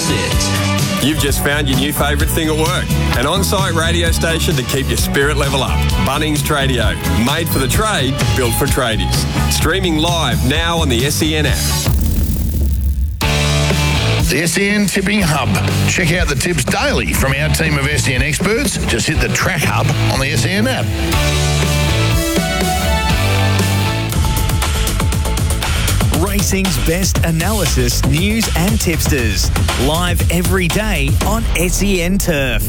it. You've just found your new favourite thing at work. An on-site radio station to keep your spirit level up. Bunnings Tradio. Made for the trade, built for tradies. Streaming live now on the SEN app. The SEN Tipping Hub. Check out the tips daily from our team of SEN experts. Just hit the Track Hub on the SEN app. Racing's best analysis, news and tipsters. Live every day on SEN Turf.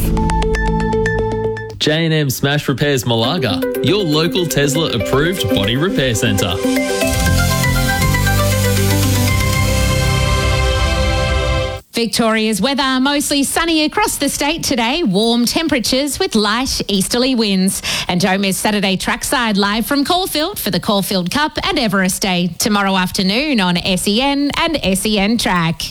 J&M Smash Repairs Malaga, your local Tesla approved body repair centre. Victoria's weather, mostly sunny across the state today. Warm temperatures with light easterly winds. And don't miss Saturday trackside live from Caulfield for the Caulfield Cup and Everest Day tomorrow afternoon on SEN and SEN Track.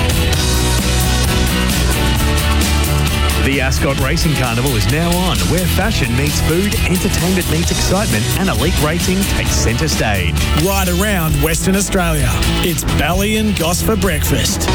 The Ascot Racing Carnival is now on, where fashion meets food, entertainment meets excitement, and elite racing takes centre stage. Right around Western Australia, it's Bally and Goss for breakfast.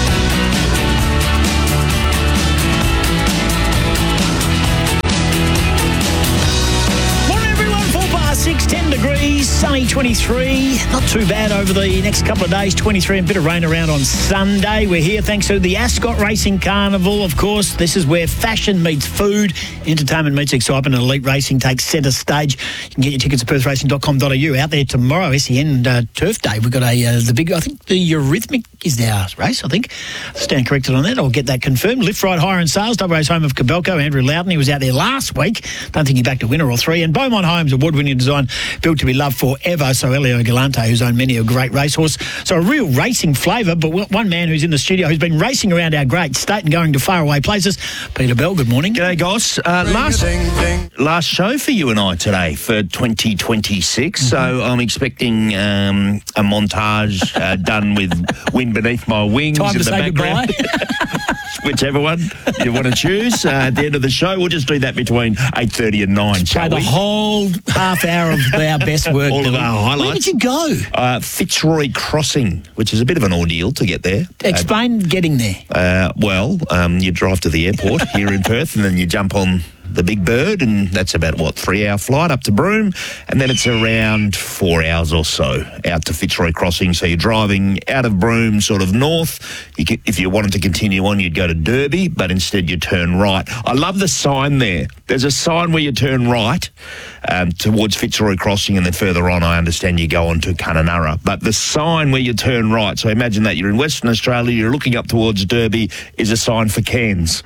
Morning everyone, 10 degrees, sunny 23. Not too bad over the next couple of days, 23 and a bit of rain around on Sunday. We're here thanks to the Ascot Racing Carnival. Of course, this is where fashion meets food, entertainment meets excitement, and elite racing takes centre stage. You can get your tickets at perthracing.com.au. Out there tomorrow, SEN Turf Day. We've got the big, I think the Eurythmic is our race, I think. Stand corrected on that. I'll get that confirmed. Lift Right Hire and Sales, WA's home of Cabelco. Andrew Loudon, he was out there last week. Don't think he backed a winner or three. And Beaumont Homes, award-winning design, built to be loved forever. So Elio Galante, who's owned many a great racehorse. So a real racing flavour, but one man who's in the studio who's been racing around our great state and going to faraway places. Peter Bell, good morning. G'day, Goss. Last show for you and I today for 2026. So I'm expecting a montage done with Wind Beneath My Wings Time in to the say background. Whichever one you want to choose. At the end of the show, we'll just do that between 8:30 and 9, shall Play we? the whole half hour of our best work. All of our highlights. Where did you go? Fitzroy Crossing, which is a bit of an ordeal to get there. Explain getting there. You drive to the airport here in Perth and then you jump on the Big Bird, and that's about, 3-hour flight up to Broome, and then it's around 4 hours or so out to Fitzroy Crossing. So you're driving out of Broome sort of north. If you wanted to continue on, you'd go to Derby, but instead you turn right. I love the sign there. There's a sign where you turn right towards Fitzroy Crossing, and then further on, I understand you go on to Kununurra. But the sign where you turn right, so imagine that you're in Western Australia, you're looking up towards Derby, is a sign for Cairns.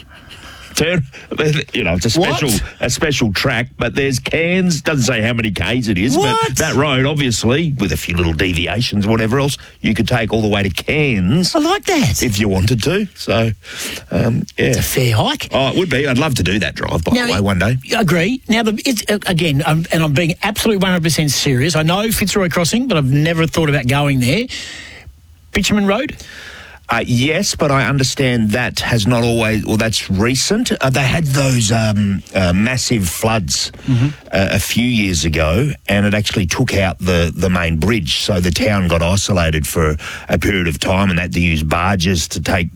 It's a special track, but there's Cairns. Doesn't say how many Ks it is, but that road, obviously, with a few little deviations, whatever else, you could take all the way to Cairns. I like that. If you wanted to. So, It's a fair hike. Oh, it would be. I'd love to do that drive, by the way, one day. I agree. Now, it's again, and I'm being absolutely 100% serious. I know Fitzroy Crossing, but I've never thought about going there. Bitumen Road? Yes, but I understand that has not always, that's recent. They had those massive floods a few years ago, and it actually took out the main bridge. So the town got isolated for a period of time, and they had to use barges to take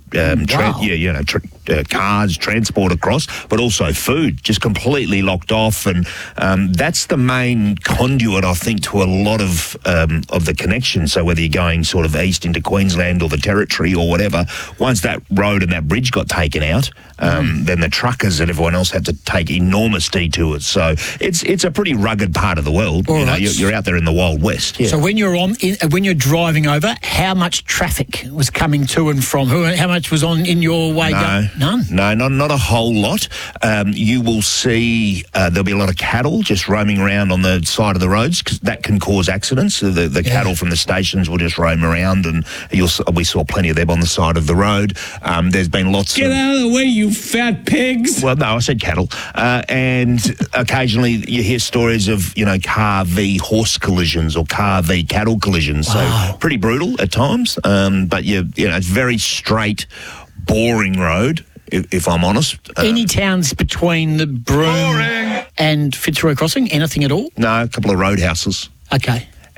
cars, transport across, but also food, just completely locked off. And that's the main conduit, I think, to a lot of the connection. So whether you're going sort of east into Queensland or the Territory or whatever, once that road and that bridge got taken out, then the truckers and everyone else had to take enormous detours. So it's a pretty rugged part of the world. You're out there in the Wild West. Yeah. So when you're driving over, how much traffic was coming to and from? How much was in your way? None? No, not a whole lot. You will see there'll be a lot of cattle just roaming around on the side of the roads, because that can cause accidents. So the cattle from the stations will just roam around, and we saw plenty of them on the side of the road. There's been lots Get out of the way, you fat pigs! Well, no, I said cattle. And occasionally you hear stories of, car v horse collisions or car v cattle collisions. Wow. So pretty brutal at times. But it's very straight, boring road, if I'm honest. Any towns between the Broome and Fitzroy Crossing? Anything at all? No, a couple of roadhouses. Okay.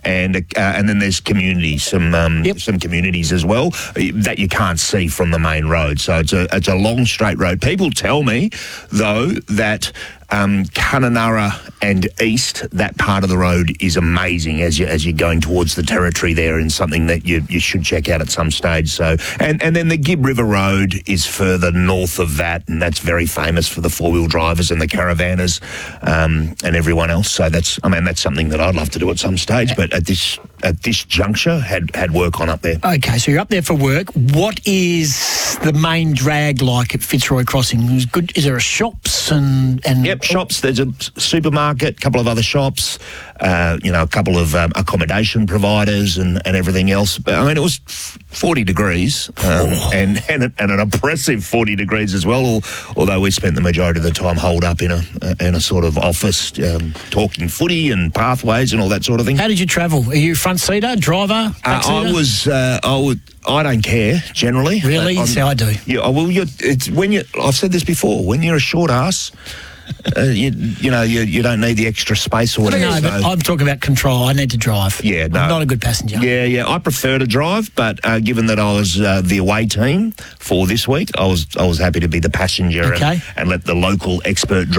and then there's communities, some communities as well that you can't see from the main road. So it's a long straight road. People tell me though that Kununurra and east, that part of the road is amazing as you're going towards the territory there, and something that you should check out at some stage. So and then the Gibb River Road is further north of that, and that's very famous for the four-wheel drivers and the caravanners and everyone else. So that's something that I'd love to do at some stage, but at this juncture had work on up there. Okay, so you're up there for work. What is the main drag like at Fitzroy Crossing? Is there a shops and Yep, shops. There's a supermarket, a couple of other shops, a couple of accommodation providers and everything else. But, I mean, it was 40 degrees and an oppressive 40 degrees as well, although we spent the majority of the time holed up in a sort of office talking footy and pathways and all that sort of thing. How did you travel? Are you front seater, driver, back seater? I don't care generally. Really? That's how I do. Yeah. Well, I've said this before. When you're a short ass, you don't need the extra space or whatever. No, but I'm talking about control. I need to drive. Yeah, no. I'm not a good passenger. Yeah. I prefer to drive, but given that I was the away team for this week, I was happy to be the passenger and let the local expert drive.